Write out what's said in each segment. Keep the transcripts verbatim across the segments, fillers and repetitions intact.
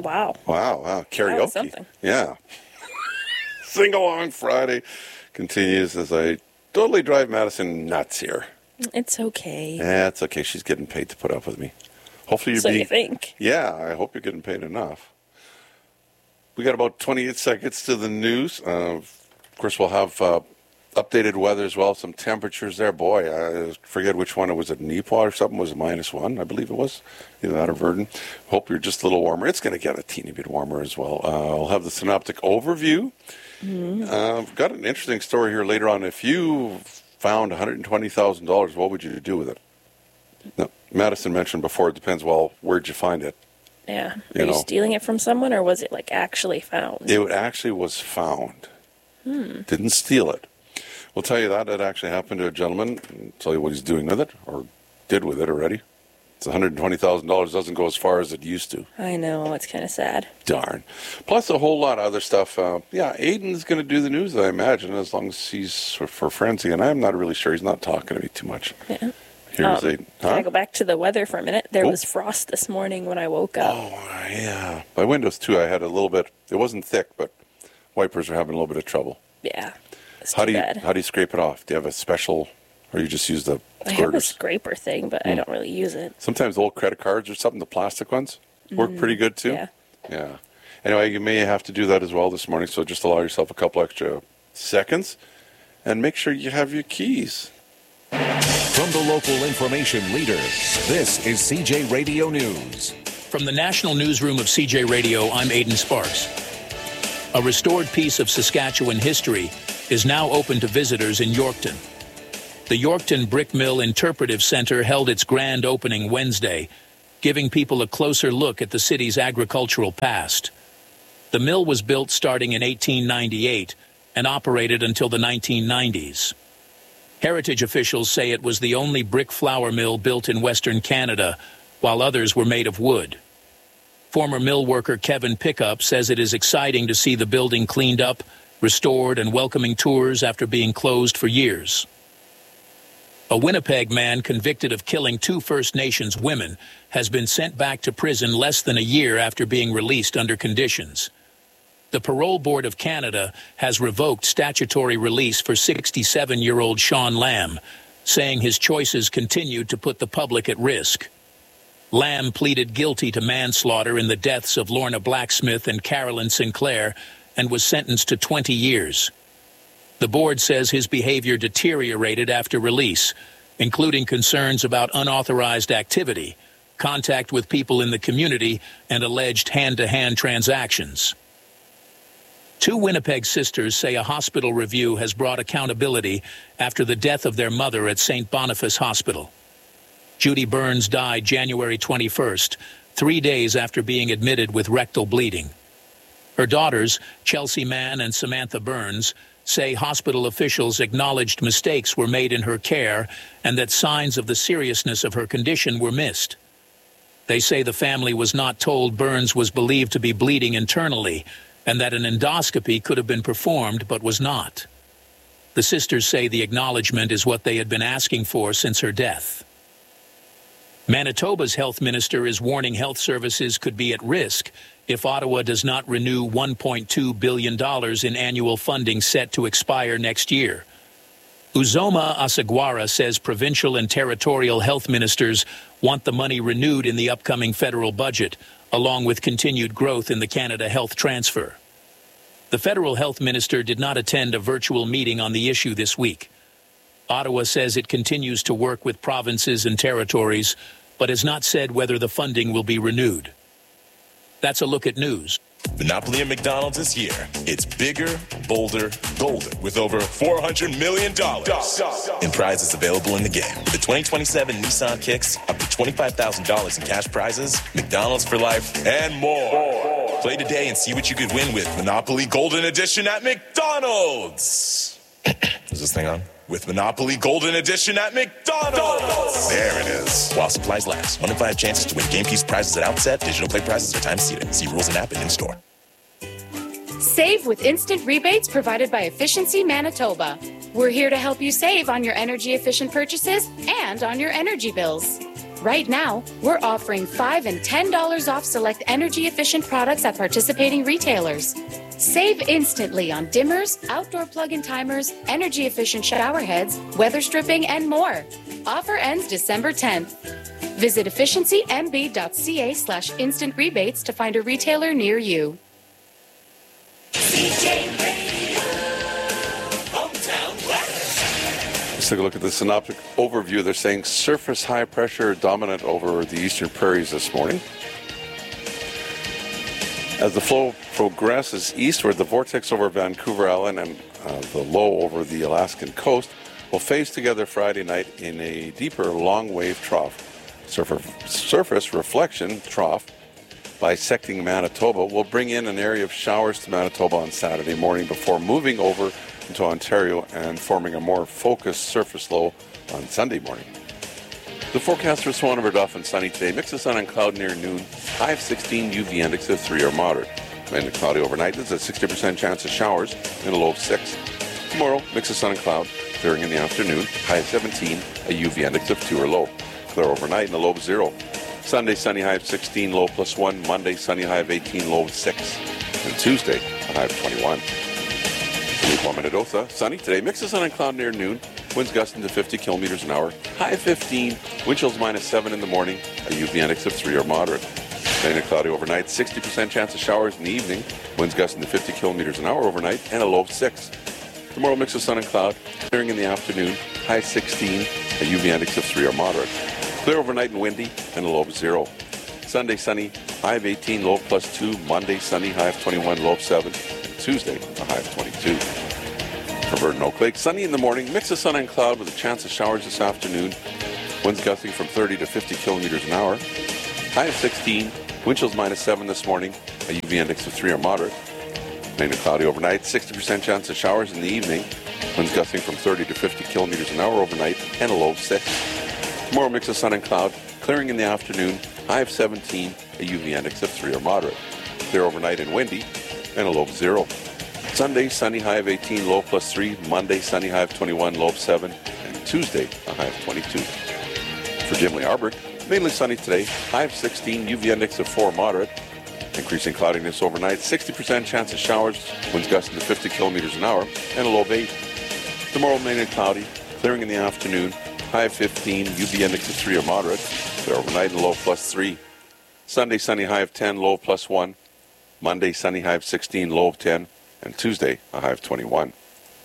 Wow. Wow, wow. Karaoke. That was something. Yeah. Sing Along Friday continues as I totally drive Madison nuts here. It's okay. Yeah, it's okay. She's getting paid to put up with me. Hopefully you're so being... you think. Yeah, I hope you're getting paid enough. We got about twenty-eight seconds to the news. Uh, of course, we'll have uh, updated weather as well, some temperatures there. Boy, I forget which one it was at Neepaw or something. Was it minus one? I believe it was. Either that or Verdun. Hope you're just a little warmer. It's going to get a teeny bit warmer as well. Uh, I'll have the synoptic overview. Mm-hmm. Uh, I've got an interesting story here later on. If you found one hundred twenty thousand dollars, what would you do with it? Now, Madison mentioned before, it depends, well, where'd you find it? Yeah. Are You you, know. stealing it from someone, or was it like actually found? It actually was found. Hmm. Didn't steal it. We'll tell you that. It actually happened to a gentleman. I'll tell you what he's doing with it, or did with it already. It's one hundred twenty thousand dollars. Doesn't go as far as it used to. I know. It's kind of sad. Darn. Plus a whole lot of other stuff. Uh, yeah, Aiden's going to do the news, I imagine, as long as he's for, for Frenzy. And I'm not really sure. He's not talking to me too much. Yeah. Here's um, Aiden. Huh? Can I go back to the weather for a minute? There Oh. was frost this morning when I woke up. Oh, yeah. My windows, too, I had a little bit. It wasn't thick, but wipers are having a little bit of trouble. Yeah. It's How too do you bad. how do you scrape it off? Do you have a special, or you just use the I have a squirters? scraper thing, but I don't really use it. Sometimes old credit cards or something, the plastic ones, work pretty good too. Yeah. Yeah. Anyway, you may have to do that as well this morning, so just allow yourself a couple extra seconds, and make sure you have your keys. From the local information leader, this is C J Radio News. From the National Newsroom of C J Radio, I'm Aidan Sparks. A restored piece of Saskatchewan history is now open to visitors in Yorkton. The Yorkton Brick Mill Interpretive Center held its grand opening Wednesday, giving people a closer look at the city's agricultural past. The mill was built starting in eighteen ninety-eight and operated until the nineteen nineties. Heritage officials say it was the only brick flour mill built in Western Canada, while others were made of wood. Former mill worker Kevin Pickup says it is exciting to see the building cleaned up, restored, and welcoming tours after being closed for years. A Winnipeg man convicted of killing two First Nations women has been sent back to prison less than a year after being released under conditions. The Parole Board of Canada has revoked statutory release for sixty-seven-year-old Sean Lamb, saying his choices continued to put the public at risk. Lamb pleaded guilty to manslaughter in the deaths of Lorna Blacksmith and Carolyn Sinclair and was sentenced to twenty years. The board says his behavior deteriorated after release, including concerns about unauthorized activity, contact with people in the community, and alleged hand-to-hand transactions. Two Winnipeg sisters say a hospital review has brought accountability after the death of their mother at Saint Boniface Hospital. Judy Burns died January twenty-first, three days after being admitted with rectal bleeding. Her daughters, Chelsea Mann and Samantha Burns, say hospital officials acknowledged mistakes were made in her care and that signs of the seriousness of her condition were missed. They say the family was not told Burns was believed to be bleeding internally and that an endoscopy could have been performed but was not. The sisters say the acknowledgement is what they had been asking for since her death. Manitoba's health minister is warning health services could be at risk if Ottawa does not renew one point two billion dollars in annual funding set to expire next year. Uzoma Asagwara says provincial and territorial health ministers want the money renewed in the upcoming federal budget, along with continued growth in the Canada Health Transfer. The federal health minister did not attend a virtual meeting on the issue this week. Ottawa says it continues to work with provinces and territories, but has not said whether the funding will be renewed. That's a look at news. Monopoly at McDonald's is here. It's bigger, bolder, golden, with over four hundred million dollars in prizes available in the game. With the twenty twenty-seven Nissan Kicks, up to twenty-five thousand dollars in cash prizes, McDonald's for life, and more. Play today and see what you could win with Monopoly Golden Edition at McDonald's. Is this thing on? With Monopoly Golden Edition at McDonald's. There it is. While supplies last. One in five chances to win game piece prizes at outset. Digital play prizes are time seated. See rules and app and in-store. Save with instant rebates provided by Efficiency Manitoba. We're here to help you save on your energy-efficient purchases and on your energy bills. Right now, we're offering five dollars and ten dollars off select energy-efficient products at participating retailers. Save instantly on dimmers, outdoor plug-in timers, energy-efficient shower heads, weather stripping, and more. Offer ends December tenth. Visit efficiency m b.ca slash instant rebates to find a retailer near you. Let's take a look at the synoptic overview. They're saying surface high pressure dominant over the eastern prairies this morning. As the flow progresses eastward, the vortex over Vancouver Island and uh, the low over the Alaskan coast will phase together Friday night in a deeper long wave trough. Surface, surface reflection trough bisecting Manitoba will bring in an area of showers to Manitoba on Saturday morning before moving over into Ontario and forming a more focused surface low on Sunday morning. The forecast for Swan River Dauphin sunny today. Mix of sun and cloud near noon. High of sixteen, U V index of three or moderate. Mainly cloudy overnight. There's a sixty percent chance of showers and a low of six. Tomorrow, mix of sun and cloud. Clearing in the afternoon. High of seventeen, a U V index of two or low. Clear overnight and a low of zero. Sunday, sunny high of sixteen, low plus one. Monday, sunny high of eighteen, low of six. And Tuesday, a high of twenty-one. Minnesota, sunny today. Mix of sun and cloud near noon. Winds gusting to fifty kilometers an hour. High of fifteen. Wind chills minus seven in the morning. A U V index of three or moderate. Mainly cloudy overnight. sixty percent chance of showers in the evening. Winds gusting to fifty kilometers an hour overnight. And a low of six. Tomorrow, mix of sun and cloud. Clearing in the afternoon. High of sixteen. A U V index of three or moderate. Clear overnight and windy. And a low of zero. Sunday, sunny. High of eighteen. Low of plus two. Monday, sunny. High of twenty-one. Low of seven. And Tuesday, a high of twenty-two. For Burton Oak Lake, sunny in the morning, mix of sun and cloud with a chance of showers this afternoon. Winds gusting from thirty to fifty kilometers an hour. High of sixteen, wind chills minus seven this morning, a U V index of three or moderate. Mainly cloudy overnight, sixty percent chance of showers in the evening. Winds gusting from thirty to fifty kilometers an hour overnight, and a low of six. Tomorrow, mix of sun and cloud, clearing in the afternoon, high of seventeen, a U V index of three or moderate. Clear overnight and windy, and a low of zero. Sunday, sunny high of eighteen, low plus three. Monday, sunny high of twenty-one, low of seven. And Tuesday, a high of twenty-two. For Gimli Arbor, mainly sunny today. High of sixteen, U V index of four, moderate. Increasing cloudiness overnight. sixty percent chance of showers. Winds gusting to fifty kilometers an hour. And a low of eight. Tomorrow, mainly cloudy. Clearing in the afternoon. High of fifteen, U V index of three or moderate. Clear overnight and low plus three. Sunday, sunny high of ten, low plus one. Monday, sunny high of sixteen, low of ten. And Tuesday, a high of twenty-one.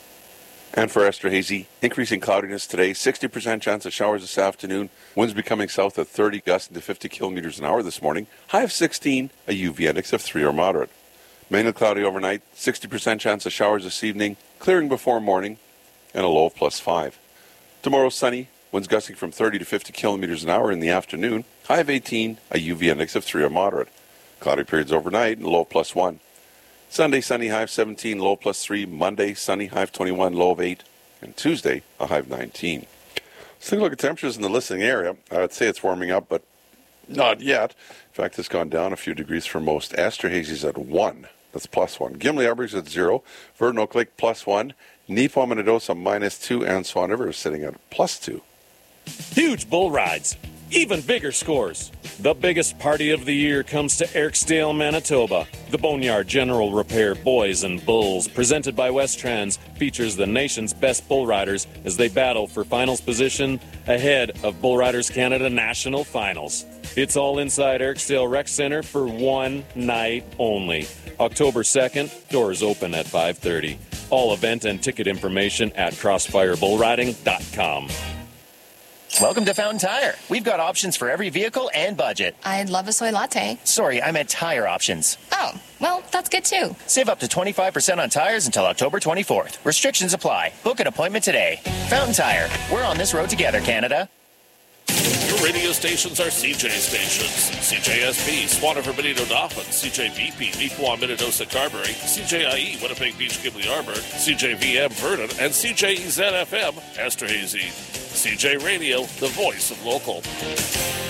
And for Esterhazy, increasing cloudiness today, sixty percent chance of showers this afternoon, winds becoming south at thirty, gusting to fifty kilometers an hour this morning, high of sixteen, a U V index of three or moderate. Mainly cloudy overnight, sixty percent chance of showers this evening, clearing before morning, and a low of plus five. Tomorrow sunny, winds gusting from thirty to fifty kilometers an hour in the afternoon, high of eighteen, a U V index of three or moderate. Cloudy periods overnight and low plus one. Sunday, sunny, high of seventeen, low plus three. Monday, sunny, high of twenty-one, low of eight. And Tuesday, a high of nineteen. Let's take a look at temperatures in the listening area. I would say it's warming up, but not yet. In fact, it's gone down a few degrees for most. Esterhazy's at one. That's plus one. Gimli Arbor's at zero. Verdon Oak Lake plus one. Neepawa Minnedosa minus two. And Swan River is sitting at plus two. Huge bull rides. Even bigger scores. The biggest party of the year comes to Erixdale, Manitoba. The Boneyard General Repair Boys and Bulls, presented by Westrans, features the nation's best bull riders as they battle for finals position ahead of Bull Riders Canada National Finals. It's all inside Erixdale Rec Center for one night only. October second, doors open at five thirty. All event and ticket information at crossfire bull riding dot com. Welcome to Fountain Tire. We've got options for every vehicle and budget. I'd love a soy latte. Sorry, I meant tire options. Oh, well, that's good too. Save up to twenty-five percent on tires until October twenty-fourth. Restrictions apply. Book an appointment today. Fountain Tire. We're on this road together, Canada. Your radio stations are C J stations. C J S P, Swan River Benito Dauphin, C J B P, Neepawa Minnedosa Carberry, C J I E, Winnipeg Beach Gimli Arbor, C J V M Verdon, and C J E Z F M Esterhazy. C J Radio, the voice of local.